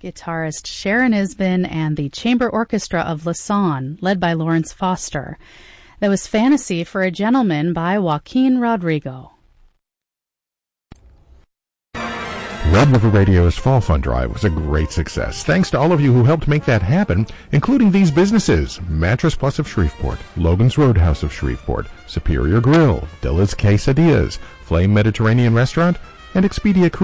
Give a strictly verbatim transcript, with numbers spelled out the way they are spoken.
guitarist Sharon Isbin, and the Chamber Orchestra of Lausanne, led by Lawrence Foster. That was Fantasy for a Gentleman by Joaquin Rodrigo. Red River Radio's Fall Fund Drive was a great success. Thanks to all of you who helped make that happen, including these businesses: Mattress Plus of Shreveport, Logan's Roadhouse of Shreveport, Superior Grill, Dilla's Quesadillas, Flame Mediterranean Restaurant, and Expedia Cruise.